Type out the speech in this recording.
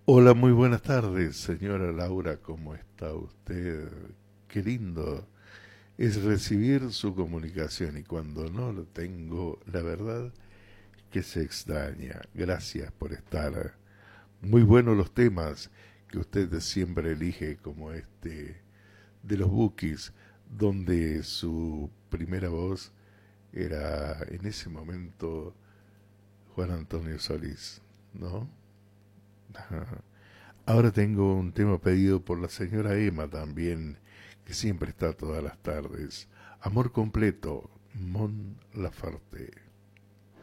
Hola, muy buenas tardes, señora Laura, ¿cómo está usted? Qué lindo es recibir su comunicación y cuando no lo tengo, la verdad que se extraña. Gracias por estar. Muy buenos los temas que usted siempre elige, como este de los Bookies, donde su primera voz era en ese momento Juan Antonio Solís, ¿no? Ahora tengo un tema pedido por la señora Emma también, que siempre está todas las tardes. Amor completo, Mon Laferte.